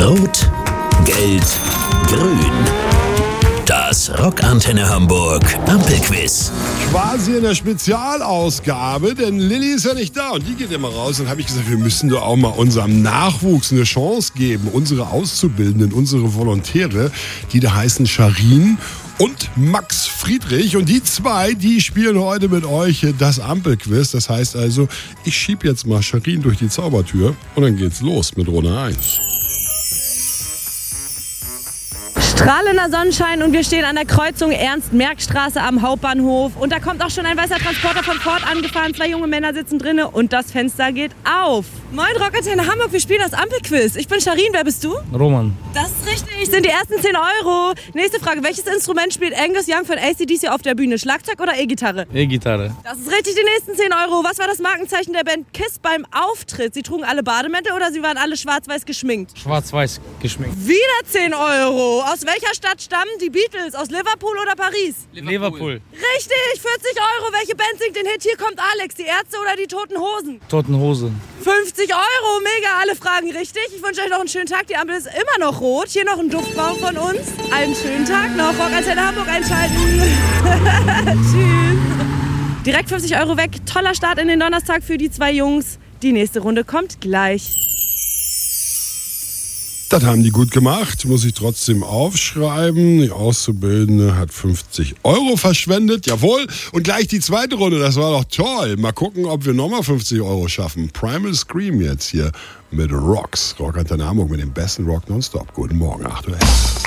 Rot, Gelb, Grün. Das Rockantenne Hamburg Ampelquiz. Quasi in der Spezialausgabe, denn Lilly ist ja nicht da und die geht immer raus. Dann habe ich gesagt, wir müssen doch auch mal unserem Nachwuchs eine Chance geben. Unsere Auszubildenden, unsere Volontäre, die da heißen Charin und Max Friedrich. Und die zwei, die spielen heute mit euch das Ampelquiz. Das heißt also, ich schiebe jetzt mal Charin durch die Zaubertür und dann geht's los mit Runde 1. Strahlender Sonnenschein und wir stehen an der Kreuzung Ernst-Merck-Straße am Hauptbahnhof. Und da kommt auch schon ein weißer Transporter von Ford angefahren. 2 junge Männer sitzen drinne und das Fenster geht auf. Moin Rockantenne Hamburg, wir spielen das Ampelquiz. Ich bin Charin, wer bist du? Roman. Das ist richtig, sind die ersten 10 Euro. Nächste Frage, welches Instrument spielt Angus Young von AC/DC auf der Bühne? Schlagzeug oder E-Gitarre? E-Gitarre. Das ist richtig, die nächsten 10 Euro. Was war das Markenzeichen der Band Kiss beim Auftritt? Sie trugen alle Bademäntel oder sie waren alle schwarz-weiß geschminkt? Schwarz-weiß geschminkt. Wieder 10 Euro. Aus welcher Stadt stammen die Beatles? Aus Liverpool oder Paris? Liverpool. Richtig, 40 Euro. Welche Band singt den Hit Hier kommt Alex? Die Ärzte oder die Toten Hosen? Toten Hosen. 50 Euro, mega, alle Fragen richtig. Ich wünsche euch noch einen schönen Tag. Die Ampel ist immer noch rot. Hier noch ein Duftbaum von uns. Einen schönen Tag noch. Rockantenne Hamburg einschalten. Tschüss. Direkt 50 Euro weg. Toller Start in den Donnerstag für die 2 Jungs. Die nächste Runde kommt gleich. Das haben die gut gemacht, muss ich trotzdem aufschreiben. Die Auszubildende hat 50 Euro verschwendet, jawohl. Und gleich die zweite Runde, das war doch toll. Mal gucken, ob wir nochmal 50 Euro schaffen. Primal Scream jetzt hier mit Rocks. Rockantenne Hamburg mit dem besten Rock nonstop. Guten Morgen, 8 Uhr.